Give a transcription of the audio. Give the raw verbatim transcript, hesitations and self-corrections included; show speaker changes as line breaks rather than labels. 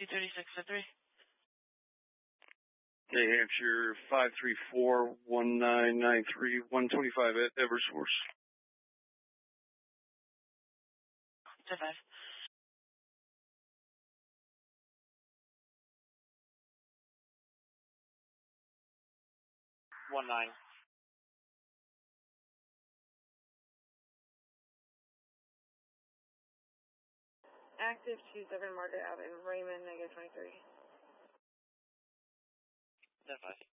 two thirty-six to three.
New Hampshire five three four one nine nine three one twenty-five at Eversource.
ten five.
One nine.
Active two seven Margaret Avenue, Raymond, negative twenty-three.
ten five.